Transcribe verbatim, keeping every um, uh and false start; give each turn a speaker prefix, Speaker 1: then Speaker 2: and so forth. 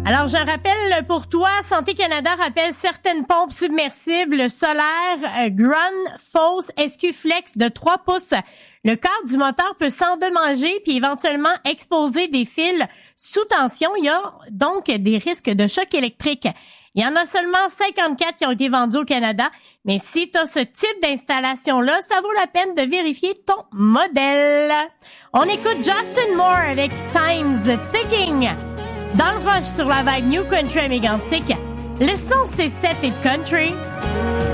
Speaker 1: Alors, je rappelle pour toi, Santé Canada rappelle certaines pompes submersibles solaires euh, Grundfos S Q Flex de trois pouces. Le corps du moteur peut s'endommager puis éventuellement exposer des fils sous tension. Il y a donc des risques de choc électrique. Il y en a seulement cinquante-quatre qui ont été vendus au Canada, mais si tu as ce type d'installation-là, ça vaut la peine de vérifier ton modèle. On écoute Justin Moore avec Time's Ticking. Dans le rush sur la vague New Country à Mégantic, le son c'est sept et Country.